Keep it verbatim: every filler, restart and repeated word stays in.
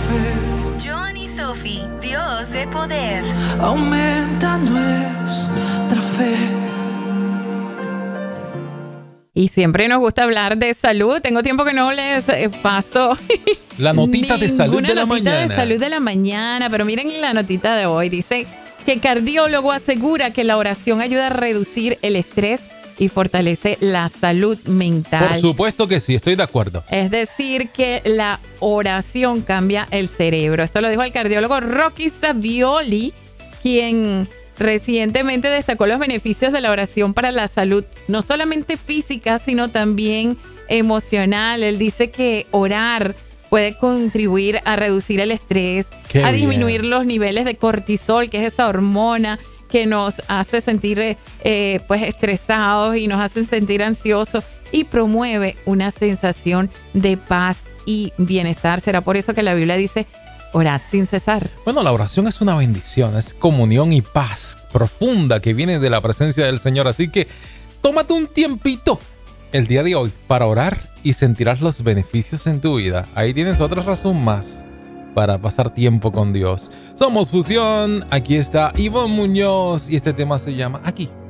fe. John y Sophie, Dios de poder. Aumenta nuestra fe. Y siempre nos gusta hablar de salud. Tengo tiempo que no les eh, paso la notita de salud de la notita mañana. de salud de la mañana, pero miren la notita de hoy. Dice que el cardiólogo asegura que la oración ayuda a reducir el estrés y fortalece la salud mental. Por supuesto que sí, estoy de acuerdo. Es decir, que la oración cambia el cerebro. Esto lo dijo el cardiólogo Rocky Savioli, quien recientemente destacó los beneficios de la oración para la salud, no solamente física, sino también emocional. Él dice que orar puede contribuir a reducir el estrés, Qué a bien. disminuir los niveles de cortisol, que es esa hormona que nos hace sentir eh, pues estresados y nos hace sentir ansiosos, y promueve una sensación de paz y bienestar. Será por eso que la Biblia dice: orad sin cesar. Bueno, la oración es una bendición, es comunión y paz profunda que viene de la presencia del Señor. Así que tómate un tiempito el día de hoy para orar y sentirás los beneficios en tu vida. Ahí tienes otra razón más para pasar tiempo con Dios. Somos Fusión, aquí está Ivonne Muñoz y este tema se llama Aquí.